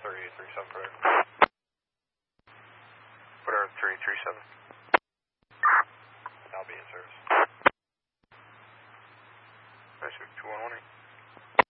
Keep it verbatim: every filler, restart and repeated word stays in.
three three seven for there. Whatever, three three seven. I'll be in service. Nice, two one one eight.